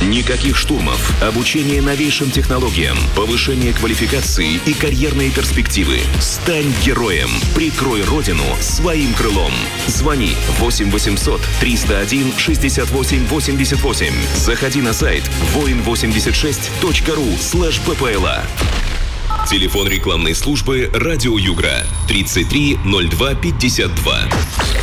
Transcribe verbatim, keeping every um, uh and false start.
Никаких штурмов, обучение новейшим технологиям, повышение квалификации и карьерные перспективы. Стань героем. Прикрой родину своим крылом. Звони восемь восемьсот триста один шестьдесят восемь восемьдесят восемь. Заходи на сайт воин восемьдесят шесть точка ру слэш ППЛА. Телефон рекламной службы «Радио Югра» тридцать три ноль два пятьдесят два.